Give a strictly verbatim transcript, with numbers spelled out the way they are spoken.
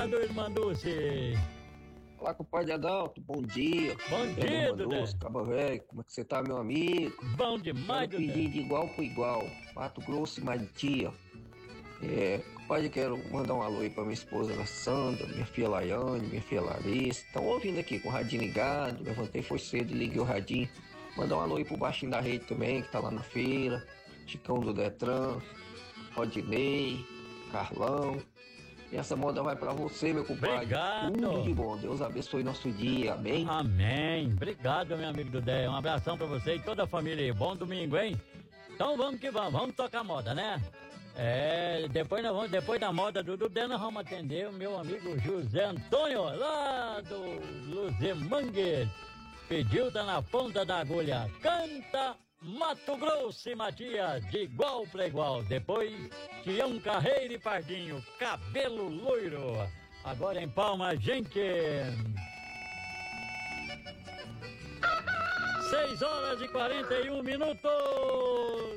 Obrigado, irmã Dulce. Olá, compadre Adalto, bom dia. Bom dia, Dudé. Cabo Velho, como é que você tá, meu amigo? Bom demais, Quero pedir de igual por igual, Mato Grosso e Maitia. É, compadre, quero mandar um alô aí pra minha esposa, a Sandra, minha filha Laiane, minha filha Larissa. Estão ouvindo aqui com o radinho ligado, levantei, foi cedo e liguei o radinho. Mandar um alô aí pro baixinho da rede também, que tá lá na feira. Chicão do Detran, Rodinei, Carlão. E essa moda vai pra você, meu compadre. Obrigado. Tudo de bom. Deus abençoe nosso dia. Amém? Amém. Obrigado, meu amigo Dudé. Um abração pra você e toda a família aí. Bom domingo, hein? Então vamos que vamos. Vamos tocar moda, né? É, depois, nós vamos, depois da moda do Dudé, nós vamos atender o meu amigo José Antônio, lá do Luzemangue. Pediu, tá na ponta da agulha. Canta Mato Grosso e Matias, de igual pra igual. Depois, Tião Carreiro e Pardinho, cabelo loiro. Agora em Palma, gente. seis horas e quarenta e um minutos.